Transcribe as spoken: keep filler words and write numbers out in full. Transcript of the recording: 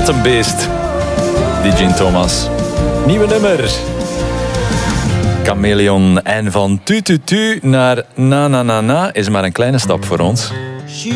Wat een beest. Die Gene Thomas. Nieuwe nummer. Chameleon. En van tu tu tu naar na na na na is maar een kleine stap voor ons.